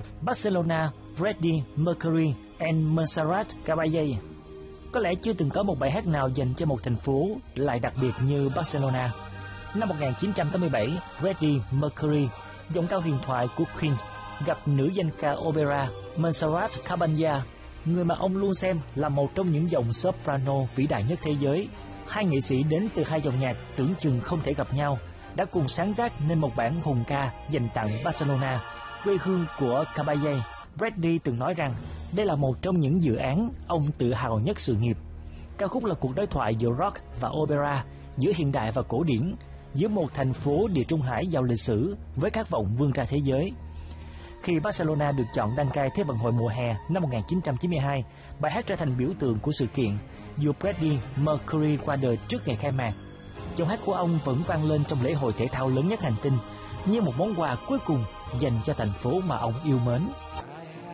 Barcelona, Freddie Mercury and Montserrat Caballé. Có lẽ chưa từng có một bài hát nào dành cho một thành phố lại đặc biệt như Barcelona. Năm 1987, Freddie Mercury, giọng cao huyền thoại của Queen, gặp nữ danh ca opera Montserrat Caballé, người mà ông luôn xem là một trong những dòng soprano vĩ đại nhất thế giới. Hai nghệ sĩ đến từ hai dòng nhạc tưởng chừng không thể gặp nhau đã cùng sáng tác nên một bản hùng ca dành tặng Barcelona, quê hương của Caballé. Freddie từng nói rằng đây là một trong những dự án ông tự hào nhất sự nghiệp. Ca khúc là cuộc đối thoại giữa rock và opera, giữa hiện đại và cổ điển, giữa một thành phố địa Trung Hải giàu lịch sử với khát vọng vươn ra thế giới. Khi Barcelona được chọn đăng cai Thế vận hội mùa hè năm 1992, bài hát trở thành biểu tượng của sự kiện, dù Freddie Mercury qua đời trước ngày khai mạc. Giọng hát của ông vẫn vang lên trong lễ hội thể thao lớn nhất hành tinh, như một món quà cuối cùng dành cho thành phố mà ông yêu mến.